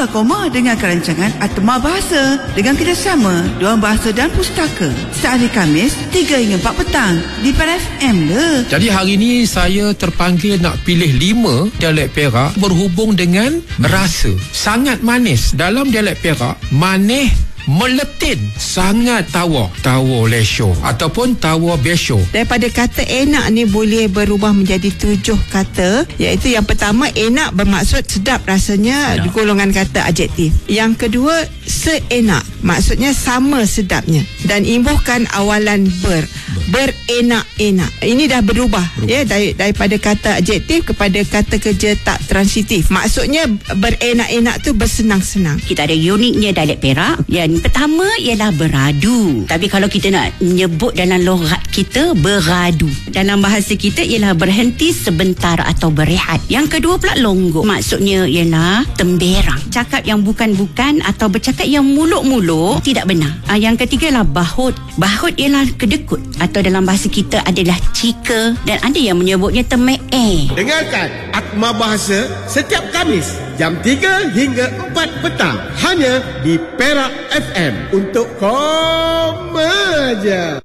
Mula Koma dengan kerancangan Atma Bahasa dengan kerjasama Dewan Bahasa dan Pustaka. Sehari Khamis 3 hingga 4 petang di Perak FM le. Jadi hari ni saya terpanggil nak pilih 5 dialek Perak berhubung dengan rasa. Sangat manis. Dalam dialek Perak, manis meletin, sangat tawa lesho ataupun tawa besho. Daripada kata enak ni boleh berubah menjadi 7 kata, iaitu yang pertama enak bermaksud sedap rasanya, di golongan kata adjektif. Yang kedua seenak, maksudnya sama sedapnya dan imbuhkan awalan berenak-enak. Ini dah berubah. Ya, daripada kata adjektif kepada kata kerja tak transitif. Maksudnya berenak-enak tu bersenang-senang. Kita ada uniknya dialek Perak. Yang pertama ialah beradu. Tapi kalau kita nak nyebut dalam loghat kita, beradu. Dalam bahasa kita ialah berhenti sebentar atau berehat. Yang kedua pula longgok. Maksudnya ialah temberang. Cakap yang bukan-bukan atau bercakap yang muluk-muluk tidak benar. Yang ketiga ialah bahut. Bahut ialah kedekut atau dalam bahasa kita adalah cika, dan ada yang menyebutnya teme'eh. Dengarkan Atma Bahasa setiap Khamis jam 3 hingga 4 petang hanya di Perak FM. Untuk Koma je.